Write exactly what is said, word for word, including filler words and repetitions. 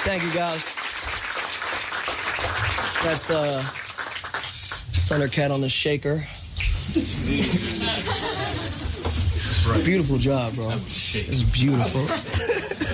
Thank you, guys. That's uh, Thundercat on the shaker. Right. Beautiful job, bro. It's beautiful.